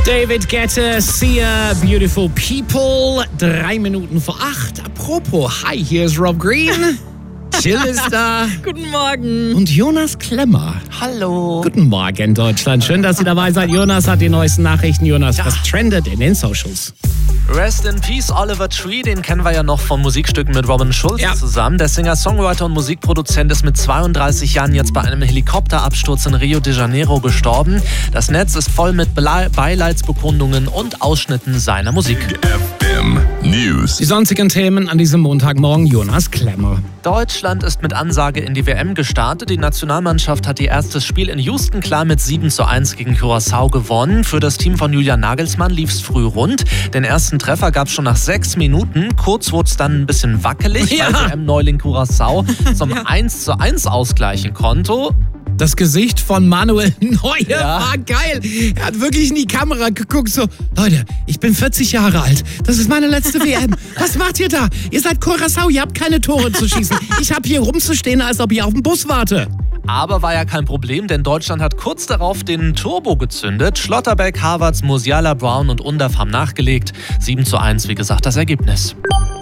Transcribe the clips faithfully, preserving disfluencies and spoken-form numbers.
David Guetta, Sia, Beautiful People. Drei Minuten vor acht. Apropos, hi, hier ist Rob Green. Jill ist da. Guten Morgen. Und Jonas Klemmer. Hallo. Guten Morgen, Deutschland. Schön, dass ihr dabei seid. Jonas hat die neuesten Nachrichten. Jonas, ja. Was trendet in den Socials? Rest in Peace, Oliver Tree, den kennen wir ja noch von Musikstücken mit Robin Schulz ja. zusammen. Der Singer, Songwriter und Musikproduzent ist mit zweiunddreißig Jahren jetzt bei einem Helikopterabsturz in Rio de Janeiro gestorben. Das Netz ist voll mit Beileidsbekundungen und Ausschnitten seiner Musik. F M News. Die sonstigen Themen an diesem Montagmorgen, Jonas Klemmer. Deutschland ist mit Ansage in die W M gestartet. Die Nationalmannschaft hat ihr erstes Spiel in Houston klar mit sieben zu eins gegen Curaçao gewonnen. Für das Team von Julian Nagelsmann lief es früh rund. Den ersten Treffer gab es schon nach sechs Minuten. Kurz wurde es dann ein bisschen wackelig, ja. weil W M-Neuling Curaçao zum ja. eins zu eins ausgleichen konnte. Das Gesicht von Manuel Neuer ja. war geil. Er hat wirklich in die Kamera geguckt, so, Leute, ich bin vierzig Jahre alt. Das ist meine letzte W M. Was macht ihr da? Ihr seid Curaçao, ihr habt keine Tore zu schießen. Ich habe hier rumzustehen, als ob ich auf den Bus warte. Aber war ja kein Problem, denn Deutschland hat kurz darauf den Turbo gezündet. Schlotterbeck, Havertz, Musiala, Brown und Undav haben nachgelegt. sieben zu eins, wie gesagt, das Ergebnis.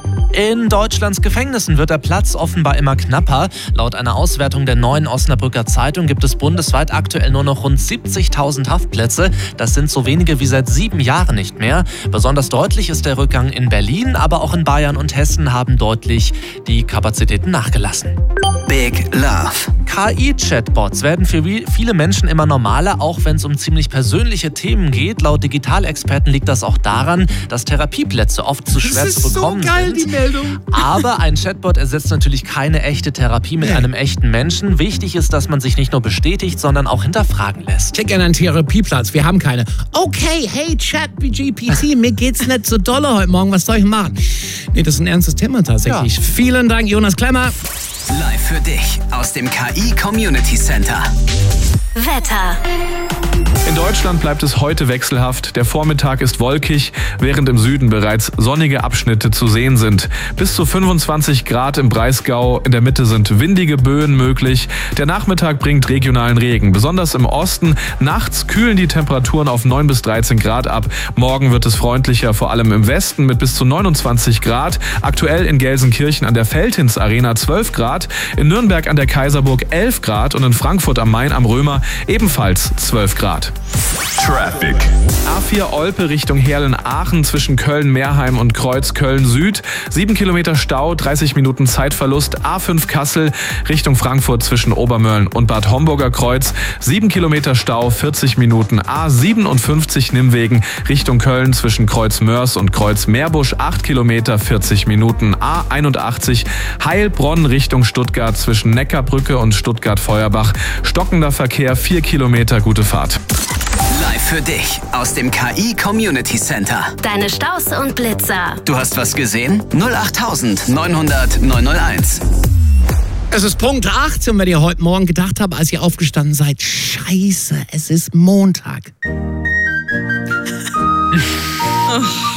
In Deutschlands Gefängnissen wird der Platz offenbar immer knapper. Laut einer Auswertung der Neuen Osnabrücker Zeitung gibt es bundesweit aktuell nur noch rund siebzigtausend Haftplätze. Das sind so wenige wie seit sieben Jahren nicht mehr. Besonders deutlich ist der Rückgang in Berlin, aber auch in Bayern und Hessen haben deutlich die Kapazitäten nachgelassen. Big Love. K I-Chatbots werden für viele Menschen immer normaler, auch wenn es um ziemlich persönliche Themen geht. Laut Digitalexperten liegt das auch daran, dass Therapieplätze oft zu schwer zu bekommen so geil, sind. Die Meldung. Aber ein Chatbot ersetzt natürlich keine echte Therapie mit einem echten Menschen. Wichtig ist, dass man sich nicht nur bestätigt, sondern auch hinterfragen lässt. Klick in einen Therapieplatz, wir haben keine. Okay, hey Chat-G P T, mir geht's nicht so dolle heute Morgen, was soll ich machen? Nee, das ist ein ernstes Thema tatsächlich. Ja. Vielen Dank, Jonas Klemmer. Live für dich aus dem K I Community Center. Wetter. In Deutschland bleibt es heute wechselhaft. Der Vormittag ist wolkig, während im Süden bereits sonnige Abschnitte zu sehen sind. Bis zu fünfundzwanzig Grad im Breisgau. In der Mitte sind windige Böen möglich. Der Nachmittag bringt regionalen Regen. Besonders im Osten. Nachts kühlen die Temperaturen auf neun bis dreizehn Grad ab. Morgen wird es freundlicher, vor allem im Westen mit bis zu neunundzwanzig Grad. Aktuell in Gelsenkirchen an der Feldhins Arena zwölf Grad. In Nürnberg an der Kaiserburg elf Grad und in Frankfurt am Main am Römer ebenfalls zwölf Grad. Traffic. A vier Olpe Richtung Heerlen-Aachen zwischen Köln-Meerheim und Kreuz Köln-Süd. sieben Kilometer Stau, dreißig Minuten Zeitverlust. A fünf Kassel Richtung Frankfurt zwischen Obermölln und Bad Homburger Kreuz. sieben Kilometer Stau, vierzig Minuten. A siebenundfünfzig Nimwegen Richtung Köln zwischen Kreuz Mörs und Kreuz Meerbusch. acht Kilometer, vierzig Minuten. A einundachtzig Heilbronn Richtung Stuttgart zwischen Neckarbrücke und Stuttgart-Feuerbach. Stockender Verkehr, vier Kilometer, gute Fahrt. Live für dich aus dem K I Community Center. Deine Staus und Blitzer. Du hast was gesehen? null acht neunhundert neunhunderteins. Es ist Punkt acht und wenn ihr heute Morgen gedacht habt, als ihr aufgestanden seid, scheiße, es ist Montag. Oh.